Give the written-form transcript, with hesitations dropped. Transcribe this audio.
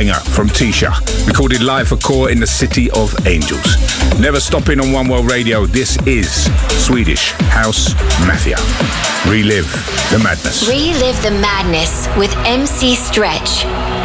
banger from Tisha, recorded live for Core in the City of Angels. Never stopping on One World Radio, this is Swedish House Mafia. Relive the madness. Relive the madness with MC Stretch.